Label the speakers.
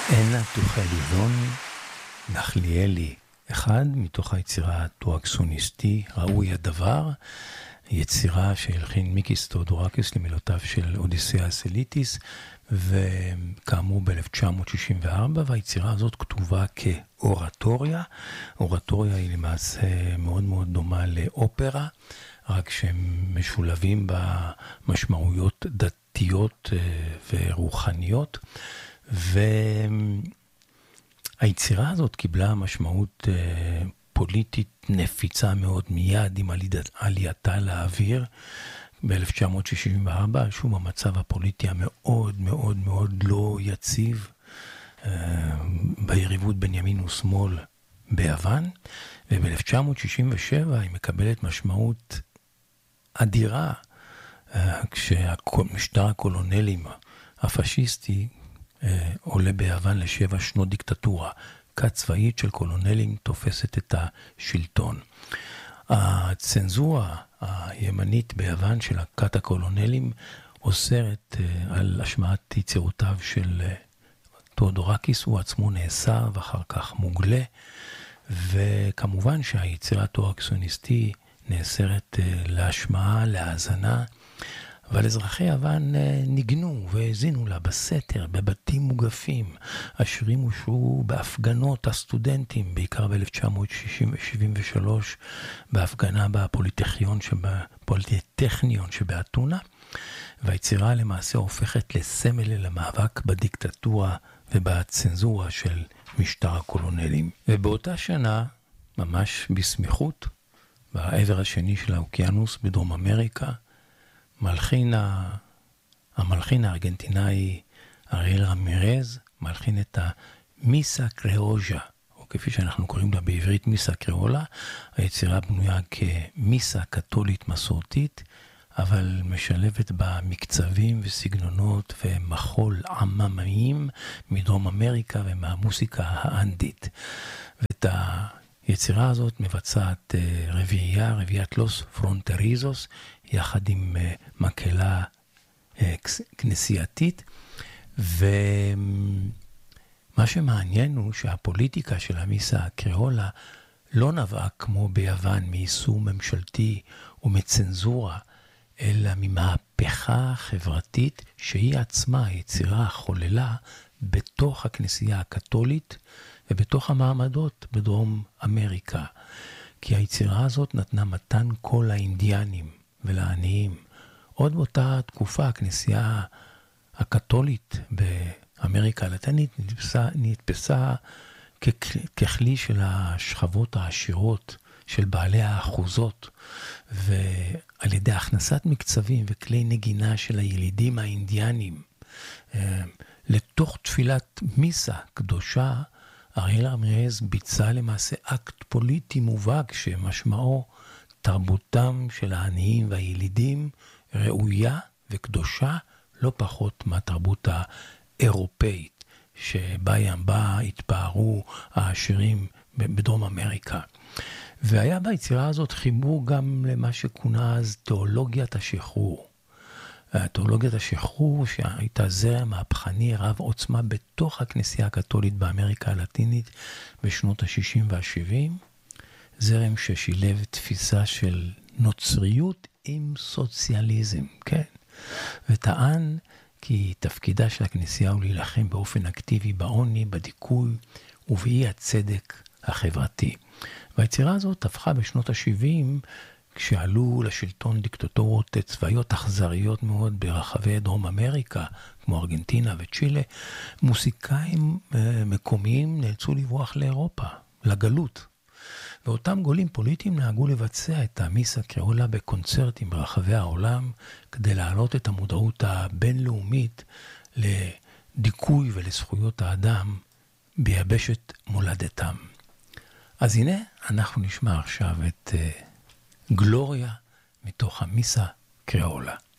Speaker 1: אנה תוכליזון נחליאלי, אחד מתוך היצירה הטואקסוניסטי, ראוי הדבר, יצירה שהלחין מיקיס תאודורקיס למילותיו של אודיסיאס אליטיס, וכאמור ב-1964, והיצירה הזאת כתובה כאורטוריה. אורטוריה היא למעשה מאוד מאוד דומה לאופרה, רק שהם משולבים במשמעויות דתיות ורוחניות, והיצירה הזאת קיבלה משמעות פוליטית נפיצה מאוד מיד עם עלייתה לאוויר ב-1964, שום המצב הפוליטי המאוד מאוד מאוד לא יציב ביריבות בין ימין ושמאל ביוון, וב-1967 היא מקבלת משמעות אדירה כשמשטר הקולונלים הפשיסטי עולה ביוון ל7 שנות דיקטטורה. כת צבאית של קולונלים תופסת את השלטון. הצנזורה הימנית ביוון של הכת הקולונלים אוסרת על השמעת יצירותיו של תאודורקיס, הוא עצמו נאסר ואחר כך מוגלה, וכמובן שהיצירה הטואקסוניסטי נאסרת להשמעה, להאזנה, אבל אזרחי יוון ניגנו והזינו לה בסתר, בבתים מוגפים. השירים הושרו בהפגנות הסטודנטים, בעיקר ב-1973, בהפגנה בפוליטכניון שבאתונה, והיצירה למעשה הופכת לסמל למאבק בדיקטטורה ובצנזורה של משטר הקולונלים. ובאותה שנה, ממש בסמיכות, בעבר השני של האוקיינוס בדרום אמריקה, המלחין הארגנטינאי אריאל רמירז מלחין את המיסה קריאוז'ה, או כפי שאנחנו קוראים לה בעברית מיסה קריאולה. היצירה בנויה כמיסה קתולית מסורתית, אבל משלבת בה מקצבים וסגנונות ומחול עממיים מדרום אמריקה ומהמוסיקה האנדית. ואת היצירה הזאת מבצעת רביעיית לוס פרונטריזוס, יחד עם מקהלה כנסייתית, ומה שמעניין הוא שהפוליטיקה של המיסה הקריאולה לא נבעה כמו ביוון מיישום ממשלתי ומצנזורה, אלא ממהפכה חברתית שהיא עצמה יצירה חוללה בתוך הכנסייה הקתולית ובתוך המעמדות בדרום אמריקה. כי היצירה הזאת נתנה מתן קול לאינדיאנים ולעניים. עוד באותה תקופה הכנסייה הקתולית באמריקה הלטינית נתפסה ככלי של השכבות העשירות, של בעלי האחוזות, ועל ידי הכנסת מקצבים וכלי נגינה של הילידים האינדיאנים לתוך תפילת מיסה קדושה, אריאל רמירז ביצע למעשה אקט פוליטי מובהק שמשמעו תרבותם של העניים והילידים ראויה וקדושה לא פחות מהתרבות האירופאית שבה התפארו העשירים בדרום אמריקה. והיה ביצירה הזאת חיבור גם למה שכונה אז תיאולוגיית השחרור. תיאולוגיית השחרור שהייתה זרם מהפכני רב עוצמה בתוך הכנסייה הקתולית באמריקה הלטינית בשנות ה-60 וה-70, זרם ששילב תפיסה של נוצריות עם סוציאליזם, כן? וטען כי תפקידה של הכנסייה הוא להילחם באופן אקטיבי בעוני, בדיכוי ובאי הצדק החברתי. והיצירה הזאת הפכה בשנות ה-70, כשעלו לשלטון דיקטטורות צבאיות אכזריות מאוד ברחבי דרום אמריקה, כמו ארגנטינה וצ'ילה, מוסיקאים מקומיים נאלצו לברוח לאירופה, לגלות. ואותם גולים פוליטיים נהגו לבצע את המיסה קריאולה בקונצרטים ברחבי העולם, כדי להעלות את המודעות הבינלאומית לדיכוי ולזכויות האדם ביבשת מולדתם. אז הנה אנחנו נשמע עכשיו את גלוריה מתוך המיסה קריאולה.